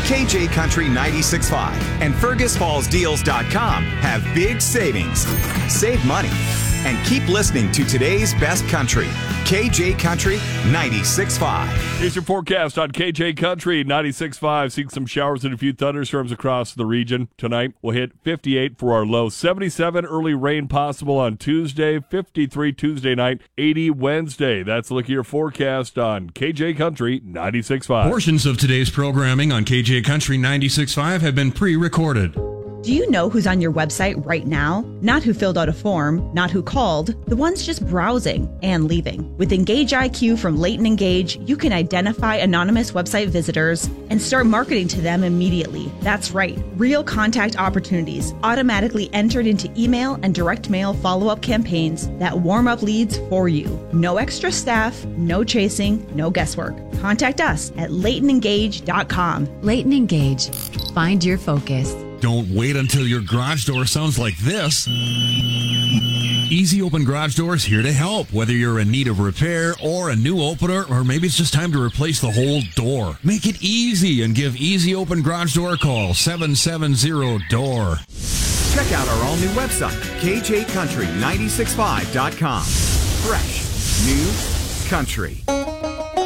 KJ Country 96.5 and FergusFallsDeals.com have big savings. Save money and keep listening to today's best country. KJ Country 96.5. Here's your forecast on KJ Country 96.5. Seeing some showers and a few thunderstorms across the region. Tonight we'll hit 58 for our low. 77 early rain possible on Tuesday. 53 Tuesday night. 80 Wednesday. That's a look at your forecast on KJ Country 96.5. Portions of today's programming on KJ Country 96.5 have been pre-recorded. Do you know who's on your website right now? Not who filled out a form, not who called, the ones just browsing and leaving. With Engage IQ from Leighton Engage, you can identify anonymous website visitors and start marketing to them immediately. That's right, real contact opportunities automatically entered into email and direct mail follow-up campaigns that warm up leads for you. No extra staff, no chasing, no guesswork. Contact us at LeightonEngage.com. Leighton Engage. Find your focus. Don't wait until your garage door sounds like this. Easy Open Garage Doors here to help. Whether you're in need of repair or a new opener, or maybe it's just time to replace the whole door. Make it easy and give Easy Open Garage Door a call, 770-DOOR. Check out our all-new website, KJCountry965.com. Fresh, new country.